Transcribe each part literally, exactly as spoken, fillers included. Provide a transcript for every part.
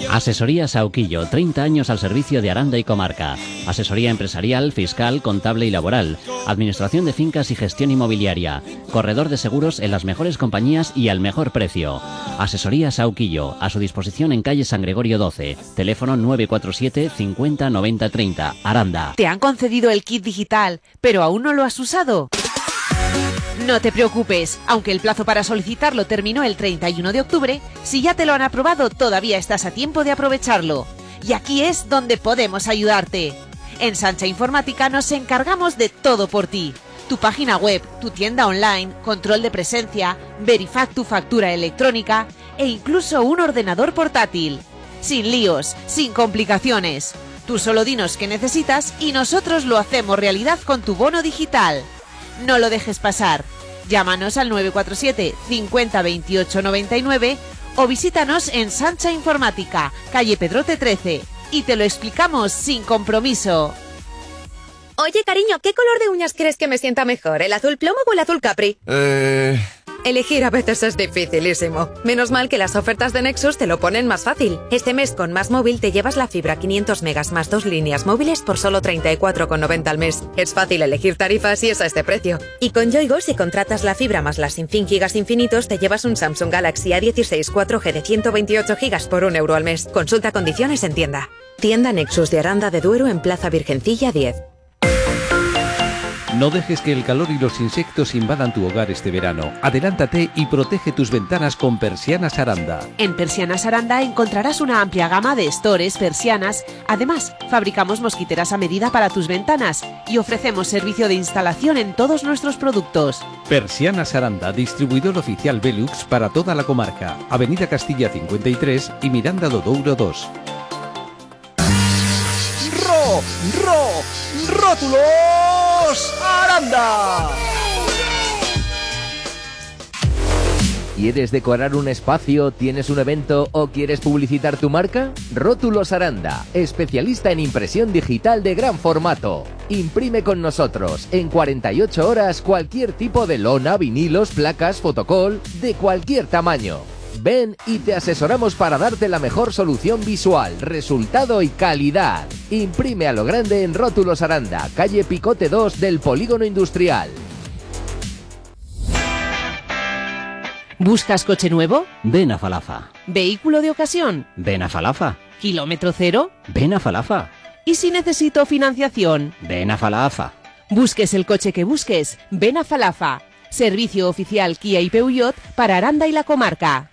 Asesoría Sauquillo, treinta años al servicio de Aranda y comarca. Asesoría empresarial, fiscal, contable y laboral. Administración de fincas y gestión inmobiliaria. Corredor de seguros en las mejores compañías y al mejor precio. Asesoría Sauquillo, a su disposición en calle San Gregorio doce. Teléfono nueve cuatro siete cincuenta noventa treinta. Aranda. ¿Te han concedido el kit digital, pero aún no lo has usado? No te preocupes, aunque el plazo para solicitarlo terminó el treinta y uno de octubre, si ya te lo han aprobado todavía estás a tiempo de aprovecharlo. Y aquí es donde podemos ayudarte. En Sancha Informática nos encargamos de todo por ti. Tu página web, tu tienda online, control de presencia, Verifact tu factura electrónica e incluso un ordenador portátil. Sin líos, sin complicaciones. Tú solo dinos qué necesitas y nosotros lo hacemos realidad con tu bono digital. No lo dejes pasar. Llámanos al nueve cuatro siete cincuenta veintiocho noventa y nueve o visítanos en Sancha Informática, calle Pedrote trece, y te lo explicamos sin compromiso. Oye, cariño, ¿qué color de uñas crees que me sienta mejor? ¿El azul plomo o el azul capri? Eh... Elegir a veces es dificilísimo. Menos mal que las ofertas de Nexus te lo ponen más fácil. Este mes con Más Móvil te llevas la fibra quinientos megas más dos líneas móviles por solo treinta y cuatro con noventa al mes. Es fácil elegir tarifas y es a este precio. Y con Yoigo, si contratas la fibra más las sin fin gigas infinitos, te llevas un Samsung Galaxy A dieciséis cuatro G de ciento veintiocho gigas por un euro al mes. Consulta condiciones en tienda. Tienda Nexus de Aranda de Duero en Plaza Virgencilla diez. No dejes que el calor y los insectos invadan tu hogar este verano. Adelántate y protege tus ventanas con Persianas Aranda. En Persianas Aranda encontrarás una amplia gama de stores, persianas. Además, fabricamos mosquiteras a medida para tus ventanas y ofrecemos servicio de instalación en todos nuestros productos. Persianas Aranda, distribuidor oficial Velux para toda la comarca. Avenida Castilla cincuenta y tres y Miranda do Douro dos. ¡Ro! ¡Ro! ¡Rótulos Aranda! ¿Quieres decorar un espacio, tienes un evento o quieres publicitar tu marca? Rótulos Aranda, especialista en impresión digital de gran formato. Imprime con nosotros en cuarenta y ocho horas cualquier tipo de lona, vinilos, placas, fotocol, de cualquier tamaño. Ven y te asesoramos para darte la mejor solución visual, resultado y calidad. Imprime a lo grande en Rótulos Aranda, calle Picote dos del Polígono Industrial. ¿Buscas coche nuevo? Ven a Falafa. ¿Vehículo de ocasión? Ven a Falafa. ¿Kilómetro cero? Ven a Falafa. ¿Y si necesito financiación? Ven a Falafa. Busques el coche que busques, ven a Falafa. Servicio oficial Kia y Peugeot para Aranda y la comarca.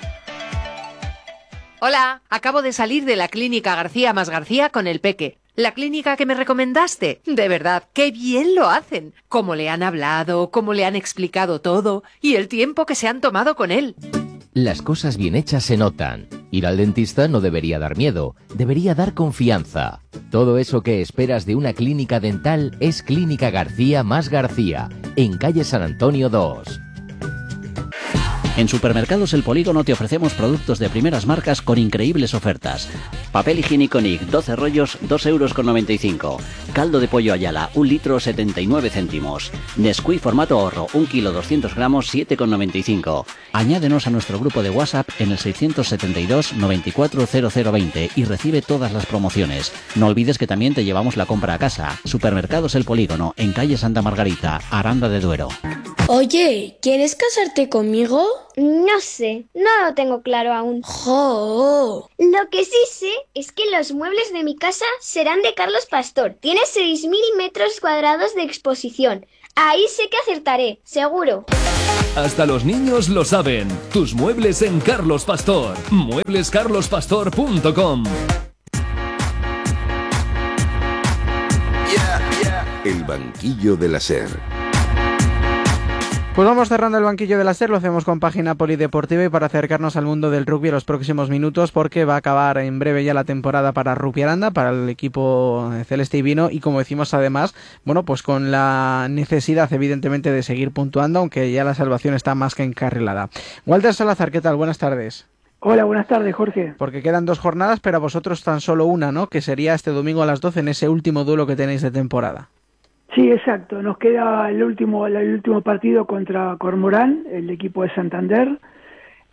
Hola, acabo de salir de la clínica García más García con el Peque. La clínica que me recomendaste. De verdad, qué bien lo hacen. Cómo le han hablado, cómo le han explicado todo y el tiempo que se han tomado con él. Las cosas bien hechas se notan. Ir al dentista no debería dar miedo, debería dar confianza. Todo eso que esperas de una clínica dental es Clínica García más García, en calle San Antonio dos. En Supermercados El Polígono te ofrecemos productos de primeras marcas con increíbles ofertas. Papel higiénico Nick, doce rollos, dos euros con noventa y cinco. Caldo de pollo Ayala, un litro, setenta y nueve céntimos. Nesquik formato ahorro, un kilo, doscientos gramos, siete con noventa y cinco. Añádenos a nuestro grupo de WhatsApp en el seiscientos setenta y dos noventa y cuatro cero cero veinte y recibe todas las promociones. No olvides que también te llevamos la compra a casa. Supermercados El Polígono, en calle Santa Margarita, Aranda de Duero. Oye, ¿quieres casarte conmigo? No sé, no lo tengo claro aún. ¡Jo! Lo que sí sé es que los muebles de mi casa serán de Carlos Pastor. Tiene seis mil metros cuadrados de exposición. Ahí sé que acertaré, seguro. Hasta los niños lo saben. Tus muebles en Carlos Pastor. muebles carlos pastor punto com. El banquillo de la SER. Pues vamos cerrando el banquillo de la SER, lo hacemos con página polideportiva y para acercarnos al mundo del rugby en los próximos minutos porque va a acabar en breve ya la temporada para Rugby Aranda, para el equipo celeste y vino y como decimos además, bueno pues con la necesidad evidentemente de seguir puntuando aunque ya la salvación está más que encarrilada. Walter Salazar, ¿qué tal? Buenas tardes. Hola, buenas tardes, Jorge. Porque quedan dos jornadas, pero a vosotros tan solo una, ¿no? Que sería este domingo a las doce en ese último duelo que tenéis de temporada. Sí, exacto. Nos queda el último el último partido contra Cormorán, el equipo de Santander.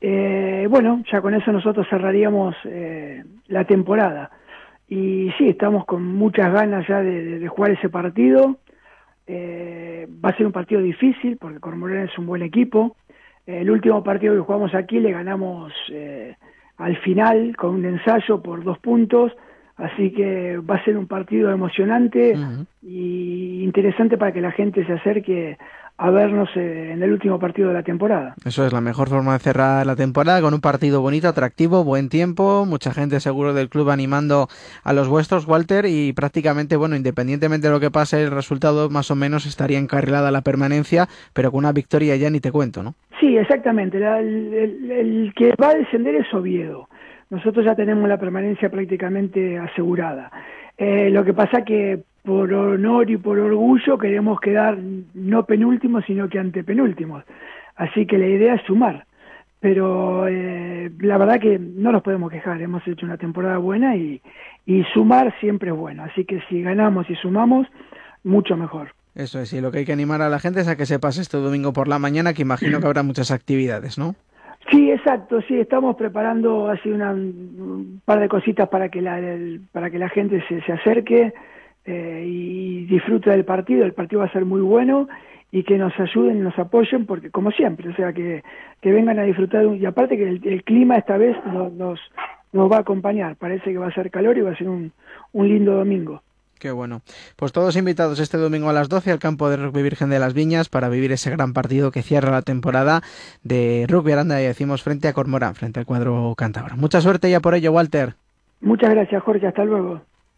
Eh, bueno, ya con eso nosotros cerraríamos eh, la temporada. Y sí, estamos con muchas ganas ya de, de, de jugar ese partido. Eh, va a ser un partido difícil porque Cormorán es un buen equipo. Eh, el último partido que jugamos aquí le ganamos eh, al final con un ensayo por dos puntos. Así que va a ser un partido emocionante uh-huh. y interesante para que la gente se acerque a vernos en el último partido de la temporada. Eso es la mejor forma de cerrar la temporada, con un partido bonito, atractivo, buen tiempo, mucha gente seguro del club animando a los vuestros, Walter, y prácticamente, bueno, independientemente de lo que pase, el resultado más o menos estaría encarrilada la permanencia, pero con una victoria ya ni te cuento, ¿no? Sí, exactamente. La, el, el, el que va a descender es Oviedo. Nosotros ya tenemos la permanencia prácticamente asegurada. Eh, lo que pasa que por honor y por orgullo queremos quedar no penúltimos, sino que antepenúltimos. Así que la idea es sumar. Pero eh, la verdad que no nos podemos quejar. Hemos hecho una temporada buena y, y sumar siempre es bueno. Así que si ganamos y sumamos, mucho mejor. Eso es, y lo que hay que animar a la gente es a que se pase este domingo por la mañana, que imagino que habrá muchas actividades, ¿no? Sí, exacto, sí, estamos preparando así una, un par de cositas para que la, el, para que la gente se, se acerque eh, y disfrute del partido. El partido va a ser muy bueno y que nos ayuden y nos apoyen, porque como siempre, o sea, que, que vengan a disfrutar, y aparte que el, el clima esta vez nos, nos, nos va a acompañar, parece que va a ser calor y va a ser un, un lindo domingo. Qué bueno. Pues todos invitados este domingo a las doce al campo de Rugby Virgen de las Viñas para vivir ese gran partido que cierra la temporada de Rugby Aranda, y decimos frente a Cormorán, frente al cuadro cántabro. Mucha suerte ya por ello, Walter. Muchas gracias, Jorge. Hasta luego.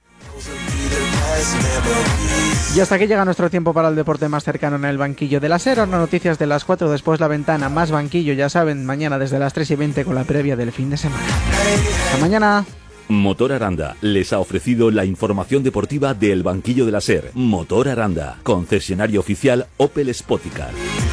Y hasta aquí llega nuestro tiempo para el deporte más cercano en el banquillo de la SER. Ahora noticias de las cuatro, después la ventana, más banquillo, ya saben, mañana desde las tres y veinte con la previa del fin de semana. Hasta mañana. Motor Aranda les ha ofrecido la información deportiva del banquillo de la SER. Motor Aranda, concesionario oficial Opel Spoticar.